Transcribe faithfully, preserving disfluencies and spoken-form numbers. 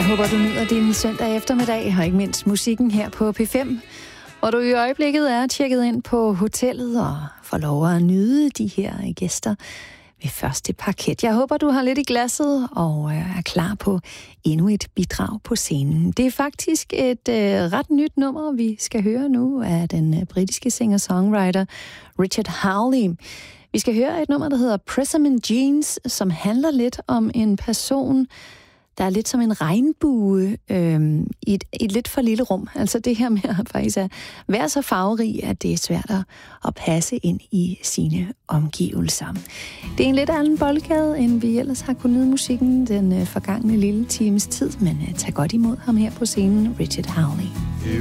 Jeg håber, du nyder din søndag eftermiddag, og ikke mindst musikken her på P fem, hvor du i øjeblikket er tjekket ind på hotellet og får lov at nyde de her gæster ved første parket. Jeg håber, du har lidt i glasset og er klar på endnu et bidrag på scenen. Det er faktisk et øh, ret nyt nummer, vi skal høre nu af den britiske singer-songwriter Richard Hawley. Vi skal høre et nummer, der hedder Prism Jeans, som handler lidt om en person, der er lidt som en regnbue øh, i, et, i et lidt for lille rum. Altså det her med at faktisk at være så farverig, at det er svært at passe ind i sine omgivelser. Det er en lidt anden boldgade, end vi ellers har kunnet nyde musikken den øh, forgangne lille times tid, men øh, tag godt imod ham her på scenen, Richard Hawley.